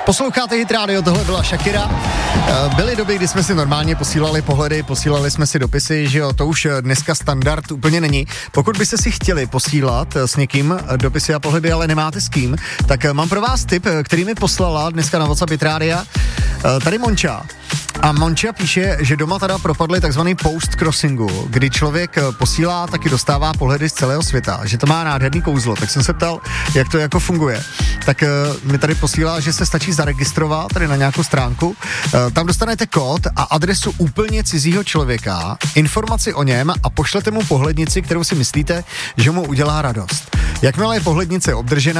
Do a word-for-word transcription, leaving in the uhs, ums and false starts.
Posloucháte Hit Radio, tohle byla Shakira. Byly doby, kdy jsme si normálně posílali pohledy, posílali jsme si dopisy, že jo, to už dneska standard úplně není. Pokud byste si chtěli posílat s někým dopisy a pohledy, ale nemáte s kým, tak mám pro vás tip, který mi poslala dneska na WhatsApp Hit Radia. Tady Monča. A Monča píše, že doma teda propadly takzvaný post-crossingu, kdy člověk posílá, taky dostává pohledy z celého světa, že to má nádherný kouzlo. Tak jsem se ptal, jak to jako funguje. Tak uh, mi tady posílá, že se stačí zaregistrovat tady na nějakou stránku, uh, tam dostanete kód a adresu úplně cizího člověka, informaci o něm a pošlete mu pohlednici, kterou si myslíte, že mu udělá radost. Jakmile je pohlednice obdržena,